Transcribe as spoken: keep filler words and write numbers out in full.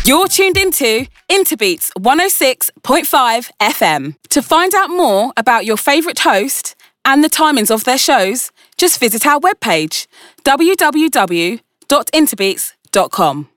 You're tuned into Interbeats one oh six point five F M. To find out more about your favourite host and the timings of their shows, just visit our webpage, w w w dot interbeats dot com.